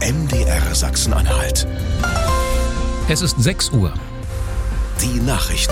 MDR Sachsen-Anhalt. Es ist 6 Uhr. Die Nachrichten.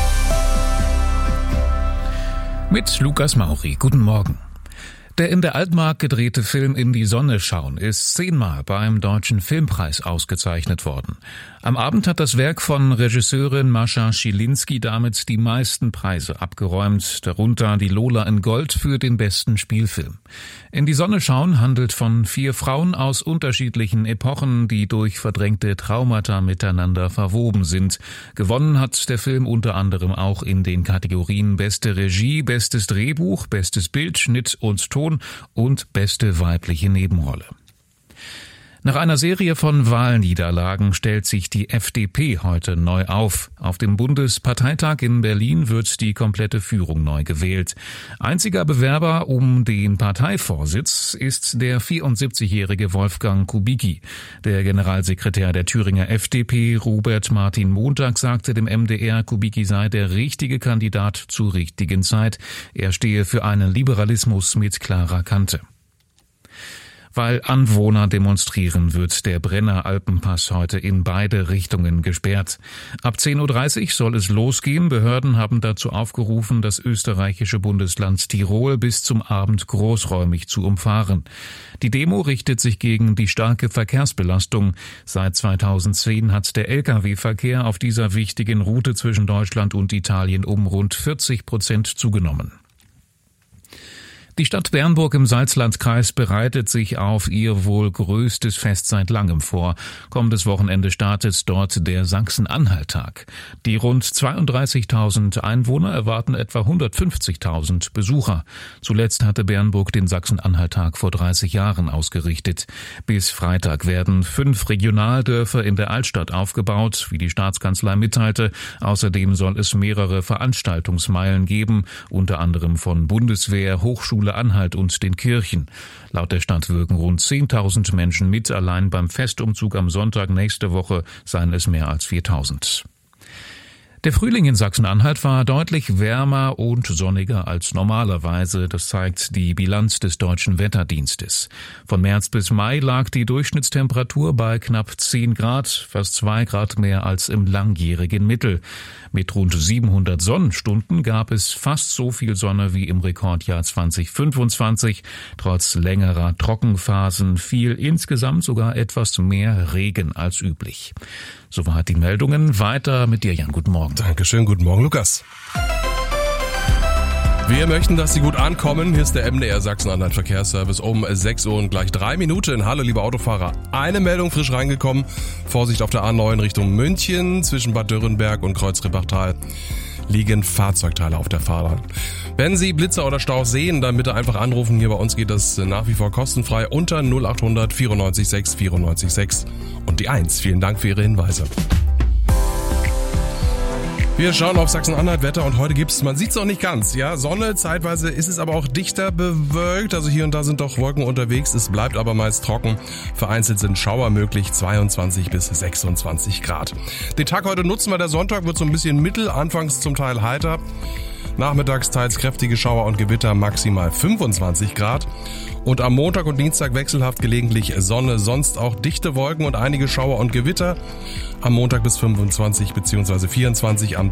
Mit Lukas Mauri. Guten Morgen. Der in der Altmark gedrehte Film In die Sonne schauen ist 10-mal beim Deutschen Filmpreis ausgezeichnet worden. Am Abend hat das Werk von Regisseurin Mascha Schilinski damit die meisten Preise abgeräumt, darunter die Lola in Gold für den besten Spielfilm. In die Sonne schauen handelt von 4 Frauen aus unterschiedlichen Epochen, die durch verdrängte Traumata miteinander verwoben sind. Gewonnen hat der Film unter anderem auch in den Kategorien Beste Regie, Bestes Drehbuch, Bestes Bild, Schnitt und Ton und beste weibliche Nebenrolle. Nach einer Serie von Wahlniederlagen stellt sich die FDP heute neu auf. Auf dem Bundesparteitag in Berlin wird die komplette Führung neu gewählt. Einziger Bewerber um den Parteivorsitz ist der 74-jährige Wolfgang Kubicki. Der Generalsekretär der Thüringer FDP, Robert Martin Montag, sagte dem MDR, Kubicki sei der richtige Kandidat zur richtigen Zeit. Er stehe für einen Liberalismus mit klarer Kante. Weil Anwohner demonstrieren, wird der Brenner Alpenpass heute in beide Richtungen gesperrt. Ab 10.30 Uhr soll es losgehen. Behörden haben dazu aufgerufen, das österreichische Bundesland Tirol bis zum Abend großräumig zu umfahren. Die Demo richtet sich gegen die starke Verkehrsbelastung. Seit 2010 hat der Lkw-Verkehr auf dieser wichtigen Route zwischen Deutschland und Italien um rund 40% zugenommen. Die Stadt Bernburg im Salzlandkreis bereitet sich auf ihr wohl größtes Fest seit langem vor. Kommendes Wochenende startet dort der Sachsen-Anhalt-Tag. Die rund 32.000 Einwohner erwarten etwa 150.000 Besucher. Zuletzt hatte Bernburg den Sachsen-Anhalt-Tag vor 30 Jahren ausgerichtet. Bis Freitag werden 5 Regionaldörfer in der Altstadt aufgebaut, wie die Staatskanzlei mitteilte. Außerdem soll es mehrere Veranstaltungsmeilen geben, unter anderem von Bundeswehr, Hochschule Anhalt und den Kirchen. Laut der Stadt wirken rund 10.000 Menschen mit. Allein beim Festumzug am Sonntag nächste Woche seien es mehr als 4.000. Der Frühling in Sachsen-Anhalt war deutlich wärmer und sonniger als normalerweise. Das zeigt die Bilanz des Deutschen Wetterdienstes. Von März bis Mai lag die Durchschnittstemperatur bei knapp 10 Grad, fast 2 Grad mehr als im langjährigen Mittel. Mit rund 700 Sonnenstunden gab es fast so viel Sonne wie im Rekordjahr 2025. Trotz längerer Trockenphasen fiel insgesamt sogar etwas mehr Regen als üblich. Soweit die Meldungen. Weiter mit dir, Jan. Guten Morgen. Dankeschön. Guten Morgen, Lukas. Wir möchten, dass Sie gut ankommen. Hier ist der MDR Sachsen-Anhalt Verkehrsservice um 6 Uhr und gleich 3 Minuten. Hallo, liebe Autofahrer. Eine Meldung frisch reingekommen. Vorsicht auf der A9 Richtung München. Zwischen Bad Dürrenberg und Kreuz-Ribachtal liegen Fahrzeugteile auf der Fahrbahn. Wenn Sie Blitzer oder Stau sehen, dann bitte einfach anrufen. Hier bei uns geht das nach wie vor kostenfrei unter 0800 94 6 94 6 und die 1. Vielen Dank für Ihre Hinweise. Wir schauen auf Sachsen-Anhalt Wetter und heute gibt's, man sieht's noch nicht ganz, ja, Sonne, zeitweise ist es aber auch dichter bewölkt, also hier und da sind doch Wolken unterwegs, es bleibt aber meist trocken, vereinzelt sind Schauer möglich, 22 bis 26 Grad. Den Tag heute nutzen wir, der Sonntag wird so ein bisschen mittel, anfangs zum Teil heiter, nachmittags teils kräftige Schauer und Gewitter, maximal 25 Grad. Und am Montag und Dienstag wechselhaft gelegentlich Sonne, sonst auch dichte Wolken und einige Schauer und Gewitter. Am Montag bis 25 bzw. 24, am